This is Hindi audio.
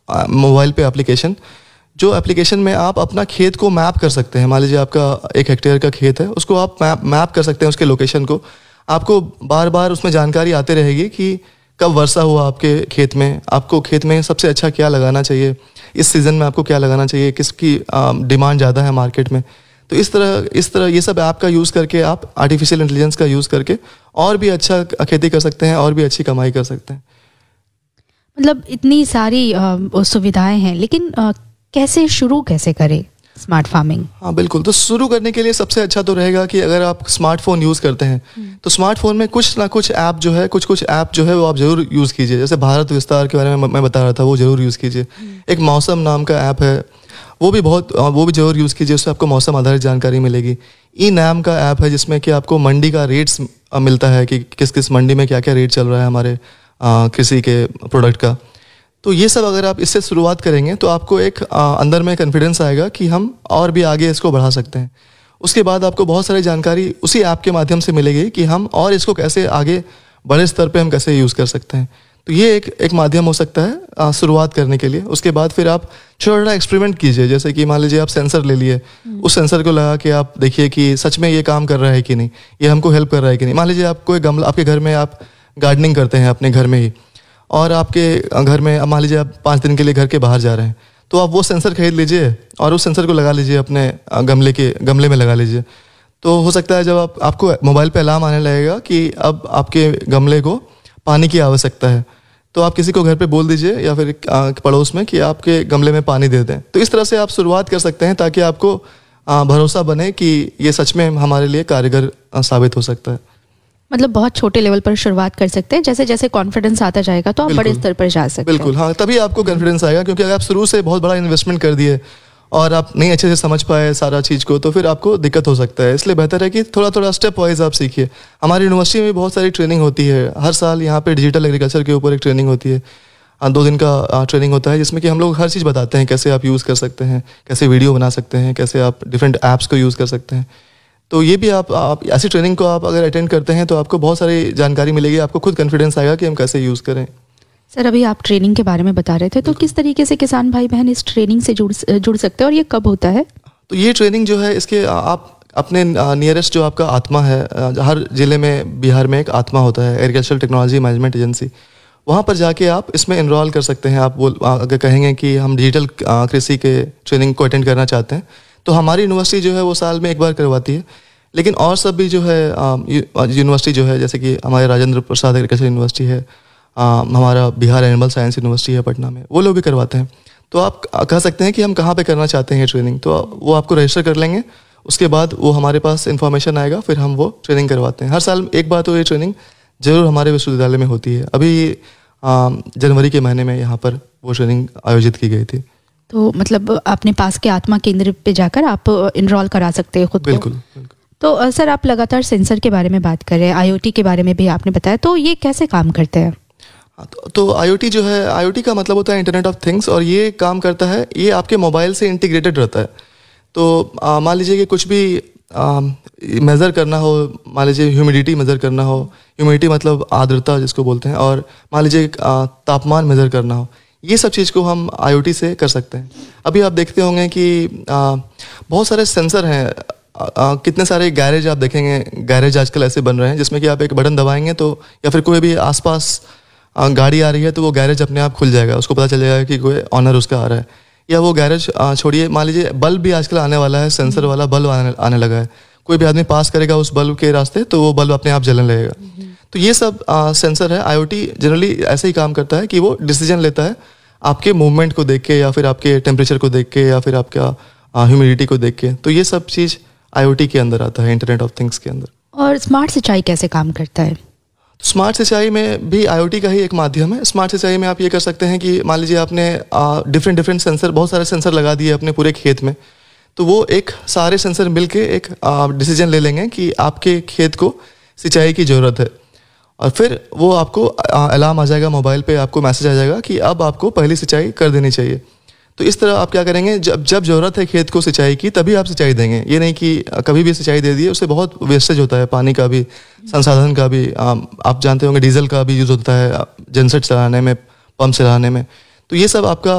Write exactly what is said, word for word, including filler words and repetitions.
मोबाइल पे एप्लीकेशन, जो एप्लीकेशन में आप अपना खेत को मैप कर सकते हैं। मान लीजिए आपका एक हेक्टेयर का खेत है, उसको आप मैप मैप कर सकते हैं, उसके लोकेशन को। आपको बार बार उसमें जानकारी आती रहेगी कि कब वर्षा हुआ आपके खेत में, आपको खेत में सबसे अच्छा क्या लगाना चाहिए, इस सीज़न में आपको क्या लगाना चाहिए, किसकी डिमांड ज़्यादा है मार्केट में। तो इस तरह इस तरह ये सब ऐप का यूज़ करके आप आर्टिफिशियल इंटेलिजेंस का यूज़ करके और भी अच्छा खेती कर सकते हैं और भी अच्छी कमाई कर सकते हैं। मतलब इतनी सारी आ, सुविधाएं हैं, लेकिन आ, कैसे शुरू कैसे करें स्मार्ट फार्मिंग? हाँ बिल्कुल, तो शुरू करने के लिए सबसे अच्छा तो रहेगा कि अगर आप स्मार्टफोन यूज़ करते हैं तो स्मार्टफोन में कुछ ना कुछ ऐप जो है कुछ कुछ ऐप जो है वो आप ज़रूर यूज़ कीजिए। जैसे भारत विस्तार के बारे में मैं बता रहा था, वो ज़रूर यूज़ कीजिए। एक मौसम नाम का ऐप है, वो भी बहुत वो भी ज़रूर यूज़ कीजिए, उससे आपको मौसम आधारित जानकारी मिलेगी। ई नाम का ऐप है जिसमें कि आपको मंडी का रेट्स मिलता है कि किस किस मंडी में क्या क्या रेट चल रहा है हमारे कृषि के प्रोडक्ट का। तो ये सब अगर आप इससे शुरुआत करेंगे तो आपको एक आ, अंदर में कॉन्फिडेंस आएगा कि हम और भी आगे इसको बढ़ा सकते हैं। उसके बाद आपको बहुत सारी जानकारी उसी ऐप के माध्यम से मिलेगी कि हम और इसको कैसे आगे बड़े स्तर पे हम कैसे यूज़ कर सकते हैं। तो ये एक एक माध्यम हो सकता है आ, शुरुआत करने के लिए। उसके बाद फिर आप छोटा छोटा एक्सपेरिमेंट कीजिए। जैसे कि मान लीजिए आप सेंसर ले लिए, उस सेंसर को लगा के आप देखिए कि सच में ये काम कर रहा है कि नहीं, ये हमको हेल्प कर रहा है कि नहीं। मान लीजिए आप कोई गमला, आपके घर में आप गार्डनिंग करते हैं अपने घर में ही, और आपके घर में मान लीजिए आप पाँच दिन के लिए घर के बाहर जा रहे हैं, तो आप वो सेंसर खरीद लीजिए और उस सेंसर को लगा लीजिए अपने गमले के गमले में लगा लीजिए। तो हो सकता है जब आप आपको मोबाइल पे अलार्म आने लगेगा कि अब आपके गमले को पानी की आवश्यकता है, तो आप किसी को घर पे बोल दीजिए या फिर पड़ोस में कि आपके गमले में पानी दे दें। तो इस तरह से आप शुरुआत कर सकते हैं ताकि आपको भरोसा बने कि ये सच में हमारे लिए कारगर साबित हो सकता है। मतलब बहुत छोटे लेवल पर शुरुआत कर सकते हैं, जैसे जैसे कॉन्फिडेंस आता जाएगा तो आप बड़े स्तर पर जा सकते हैं। बिल्कुल, हाँ, तभी आपको कॉन्फिडेंस आएगा। क्योंकि अगर आप शुरू से बहुत बड़ा इन्वेस्टमेंट कर दिए और आप नहीं अच्छे से समझ पाए सारा चीज़ को, तो फिर आपको दिक्कत हो सकता है। इसलिए बेहतर है कि थोड़ा थोड़ा स्टेप वाइज आप सीखिए। हमारी यूनिवर्सिटी में बहुत सारी ट्रेनिंग होती है हर साल। यहाँ पे डिजिटल एग्रीकल्चर के ऊपर एक ट्रेनिंग होती है, दो दिन का ट्रेनिंग होता है, जिसमें कि हम लोग हर चीज़ बताते हैं, कैसे आप यूज़ कर सकते हैं, कैसे वीडियो बना सकते हैं, कैसे आप डिफरेंट ऐप्स को यूज़ कर सकते हैं। तो ये भी आप, आप ऐसी ट्रेनिंग को आप अगर अटेंड करते हैं तो आपको बहुत सारी जानकारी मिलेगी, आपको खुद कॉन्फिडेंस आएगा कि हम कैसे यूज़ करें। सर, अभी आप ट्रेनिंग के बारे में बता रहे थे, तो किस तरीके से किसान भाई बहन इस ट्रेनिंग से जुड़ जुड़ सकते हैं और ये कब होता है? तो ये ट्रेनिंग जो है, इसके आप अपने नियरेस्ट जो आपका आत्मा है, हर ज़िले में बिहार में एक आत्मा होता है, एग्रीकल्चरल टेक्नोलॉजी मैनेजमेंट एजेंसी, वहाँ पर जाके आप इसमें इनरोल कर सकते हैं। आप बोल अगर कहेंगे कि हम डिजिटल कृषि के ट्रेनिंग को अटेंड करना चाहते हैं, तो हमारी यूनिवर्सिटी जो है वो साल में एक बार करवाती है। लेकिन और सब भी जो है यूनिवर्सिटी जो है, जैसे कि हमारे राजेंद्र प्रसाद एग्रीकल्चर यूनिवर्सिटी है, आ, हमारा बिहार एनिमल साइंस यूनिवर्सिटी है पटना में, वो लोग भी करवाते हैं। तो आप कह सकते हैं कि हम कहाँ पे करना चाहते हैं ये ट्रेनिंग, तो वो आपको रजिस्टर कर लेंगे। उसके बाद वो हमारे पास इन्फॉर्मेशन आएगा, फिर हम वो ट्रेनिंग करवाते हैं। हर साल एक बार तो ये ट्रेनिंग जरूर हमारे विश्वविद्यालय में होती है। अभी आ, जनवरी के महीने में यहाँ पर वो ट्रेनिंग आयोजित की गई थी। तो मतलब अपने पास के आत्मा केंद्र पे जाकर आप इनरोल करा सकते हैं खुद को। बिल्कुल, बिल्कुल। तो सर, आप लगातार सेंसर के बारे में बात कर रहे हैं, आईओटी के बारे में भी आपने बताया, तो ये कैसे काम करते हैं? तो, तो आईओटी जो है, आईओटी का मतलब होता है इंटरनेट ऑफ थिंग्स, और ये काम करता है, ये आपके मोबाइल से इंटीग्रेटेड रहता है। तो मान लीजिए कि कुछ भी मेज़र करना हो, मान लीजिए ह्यूमिडिटी मेज़र करना हो, ह्यूमिडिटी मतलब आर्द्रता जिसको बोलते हैं, और मान लीजिए तापमान मेज़र करना हो, ये सब चीज़ को हम आईओटी से कर सकते हैं। अभी आप देखते होंगे कि आ, बहुत सारे सेंसर हैं। आ, आ, कितने सारे गैरेज आप देखेंगे, गैरेज आजकल ऐसे बन रहे हैं जिसमें कि आप एक बटन दबाएंगे तो, या फिर कोई भी आसपास गाड़ी आ रही है तो वो गैरेज अपने आप खुल जाएगा, उसको पता चल जाएगा कि कोई ऑनर उसका आ रहा है। या वो गैरेज छोड़िए, मान लीजिए बल्ब भी आजकल आने वाला है, सेंसर वाला बल्ब आने, आने लगा है। कोई भी आदमी पास करेगा उस बल्ब के रास्ते तो वो बल्ब अपने आप जलने लगेगा। तो ये सब आ, सेंसर है। आईओटी जनरली ऐसे ही काम करता है कि वो डिसीजन लेता है आपके मूवमेंट को देख के, या फिर आपके टेम्परेचर को देख के, या फिर आपका ह्यूमिडिटी को देख के। तो ये सब चीज़ आईओटी के अंदर आता है, इंटरनेट ऑफ थिंग्स के अंदर। और स्मार्ट सिंचाई कैसे काम करता है? स्मार्ट सिंचाई में भी आईओटी का ही एक माध्यम है। स्मार्ट सिंचाई में आप ये कर सकते हैं कि मान लीजिए आपने डिफरेंट डिफरेंट सेंसर, बहुत सारे सेंसर लगा दिए अपने पूरे खेत में, तो वो एक सारे सेंसर मिलके एक डिसीजन ले लेंगे कि आपके खेत को सिंचाई की ज़रूरत है, और फिर वो आपको अलार्म आ जाएगा, मोबाइल पे आपको मैसेज आ जाएगा कि अब आपको पहली सिंचाई कर देनी चाहिए। तो इस तरह आप क्या करेंगे, जब जब ज़रूरत है खेत को सिंचाई की तभी आप सिंचाई देंगे। ये नहीं कि कभी भी सिंचाई दे दिए, उससे बहुत वेस्टेज होता है, पानी का भी, संसाधन का भी। आप जानते होंगे डीजल का भी यूज़ होता है जनसेट चलाने में, पंप चलाने में। तो ये सब आपका